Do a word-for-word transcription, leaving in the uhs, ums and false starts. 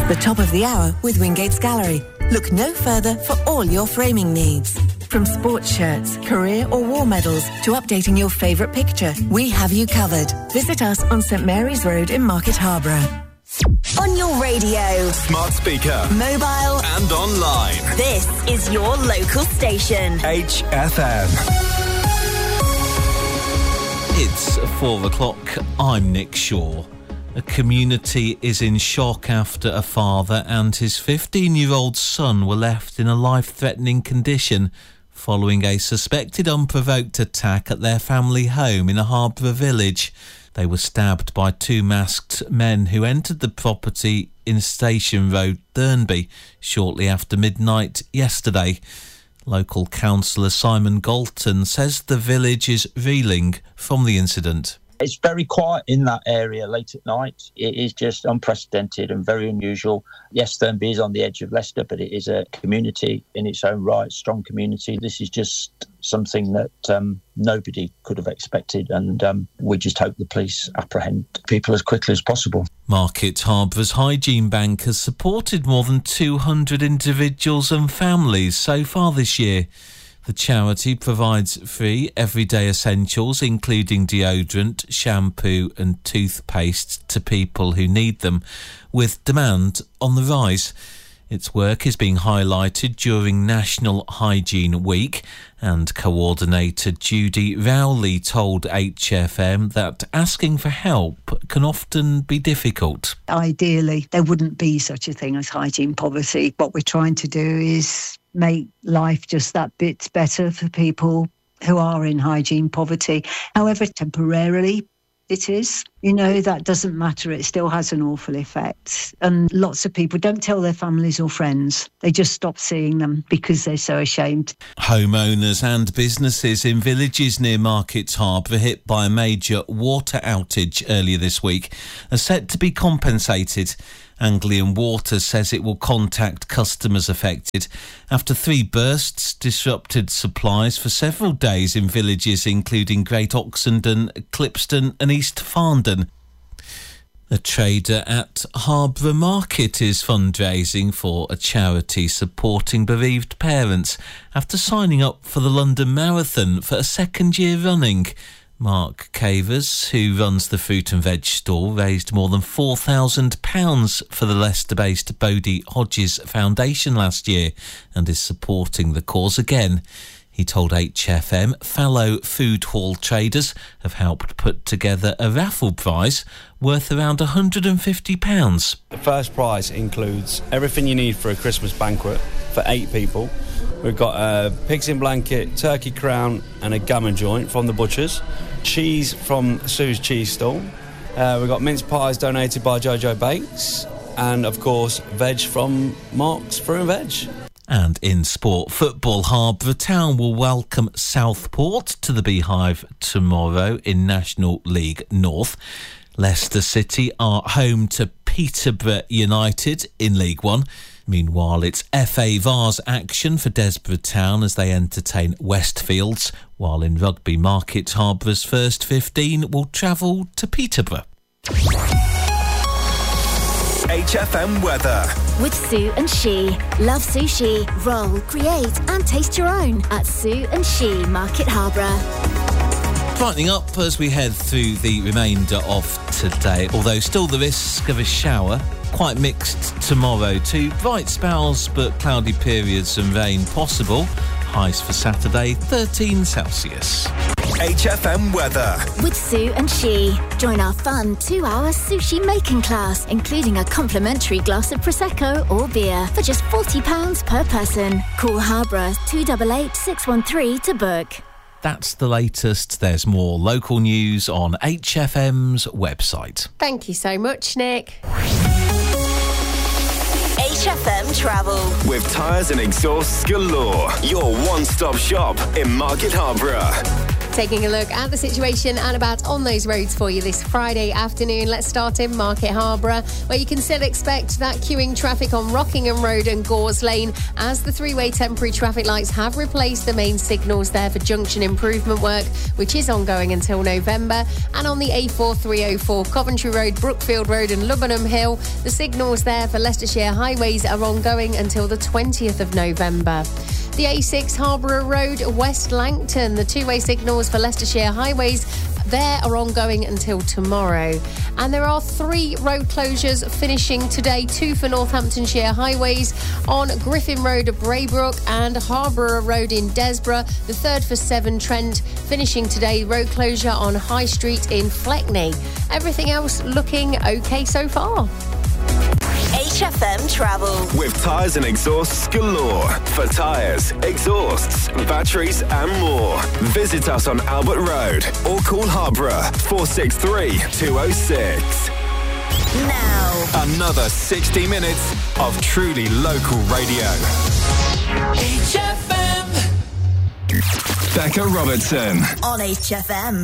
The top of the hour with Wingate's Gallery. Look no further for all your framing needs. From sports shirts, career or war medals to updating your favourite picture, we have you covered. Visit us on St Mary's Road in Market Harborough. On your radio, smart speaker, mobile and online. This is your local station. H F M. It's four o'clock. I'm Nick Shaw. A community is in shock after a father and his fifteen-year-old son were left in a life-threatening condition following a suspected unprovoked attack at their family home in a Harborough village. They were stabbed by two masked men who entered the property in Station Road, Thurnby, shortly after midnight yesterday. Local councillor Simon Galton says the village is reeling from the incident. It's very quiet in that area late at night. It is just unprecedented and very unusual. Yes, Thurnby is on the edge of Leicester, but it is a community in its own right, strong community. This is just something that um, nobody could have expected, and um, we just hope the police apprehend people as quickly as possible. Market Harbour's Hygiene Bank has supported more than two hundred individuals and families so far this year. The charity provides free everyday essentials, including deodorant, shampoo and toothpaste to people who need them, with demand on the rise. Its work is being highlighted during National Hygiene Week, and coordinator Judy Rowley told H F M that asking for help can often be difficult. Ideally, there wouldn't be such a thing as hygiene poverty. What we're trying to do is make life just that bit better for people who are in hygiene poverty. However temporarily it is, you know, that doesn't matter. It still has an awful effect. And lots of people don't tell their families or friends. They just stop seeing them because they're so ashamed. Homeowners and businesses in villages near Market Harbour hit by a major water outage earlier this week are set to be compensated. Anglian Water says it will contact customers affected after three bursts disrupted supplies for several days in villages including Great Oxenden, Clipston and East Farndon. A trader at Harborough Market is fundraising for a charity supporting bereaved parents after signing up for the London Marathon for a second year running. Mark Cavers, who runs the fruit and veg store, raised more than four thousand pounds for the Leicester-based Bodie Hodges Foundation last year and is supporting the cause again. He told H F M fellow food hall traders have helped put together a raffle prize worth around one hundred fifty pounds. The first prize includes everything you need for a Christmas banquet for eight people. We've got a pigs in blanket, turkey crown and a gammon joint from the butchers, cheese from Sue's cheese stall, uh, we've got mince pies donated by Jojo Bakes, and of course veg from Mark's Fruit and Veg. And in sport football, Harborough Town will welcome Southport to the Beehive tomorrow in National League North. Leicester City are home to Peterborough United in League One. Meanwhile, it's F A Vars action for Desborough Town as they entertain Westfields, while in rugby, Market Harbour's first fifteen will travel to Peterborough. H F M weather. With Sue and She. Love sushi. Roll, create and taste your own at Sue and She, Market Harborough. Brightening up as we head through the remainder of today, although still the risk of a shower. Quite mixed tomorrow too. Bright spells but cloudy periods and rain possible. Highs for Saturday, thirteen Celsius. H F M weather. With Sue and She. Join our fun two-hour sushi making class, including a complimentary glass of Prosecco or beer for just forty pounds per person. Call Harborough two eight eight, six one three to book. That's the latest. There's more local news on H F M's website. Thank you so much, Nick. H F M Travel. With tyres and exhausts galore. Your one-stop shop in Market Harborough. Taking a look at the situation and about on those roads for you this Friday afternoon. Let's start in Market Harborough, where you can still expect that queuing traffic on Rockingham Road and Gores Lane as the three-way temporary traffic lights have replaced the main signals there for junction improvement work, which is ongoing until November. And on the A four three oh four, Coventry Road, Brookfield Road and Lubbenham Hill, the signals there for Leicestershire highways are ongoing until the twentieth of November. The A six Harborough Road, West Langton, the two-way signals for Leicestershire highways there are ongoing until tomorrow. And there are three road closures finishing today, two for Northamptonshire highways on Griffin Road at Braybrook and Harborough Road in Desborough. The third for Severn Trent finishing today, road closure on High Street in Fleckney. Everything else looking okay so far. H F M Travel. With tyres and exhausts galore. For tyres, exhausts, batteries and more. Visit us on Albert Road or call Harborough four six three, two oh six. Now, another sixty minutes of truly local radio. H F M. Becca Robertson. On H F M.